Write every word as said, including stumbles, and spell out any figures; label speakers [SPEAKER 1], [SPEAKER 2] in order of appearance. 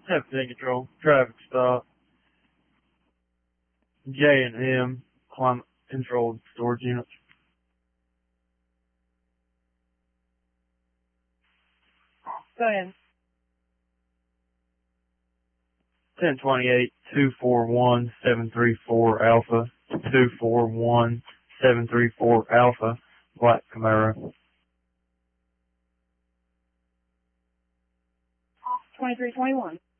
[SPEAKER 1] seventeen control, traffic stop. J and M, climate controlled storage units.
[SPEAKER 2] Go ahead.
[SPEAKER 1] ten twenty-eight, two four one, seven three four Alpha, two four one, seven three four Alpha, black Camaro.
[SPEAKER 2] twenty-three twenty-one.